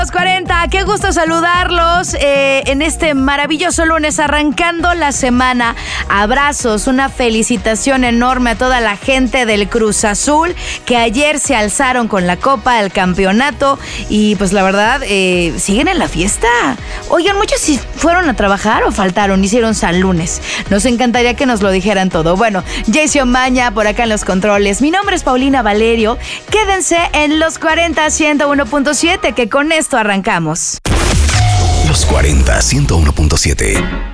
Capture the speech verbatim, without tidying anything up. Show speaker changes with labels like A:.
A: Los cuarenta, qué gusto saludarlos eh, en este maravilloso lunes arrancando la semana. Abrazos, una felicitación enorme a toda la gente del Cruz Azul que ayer se alzaron con la copa del campeonato y pues la verdad eh, siguen en la fiesta. Oigan, muchos si fueron a trabajar o faltaron, hicieron San Lunes. Nos encantaría que nos lo dijeran todo. Bueno, Jason Maña por acá en los controles. Mi nombre es Paulina Valerio. Quédense en Los cuarenta ciento uno punto siete que con esto arrancamos.
B: Los cuarenta ciento uno punto siete.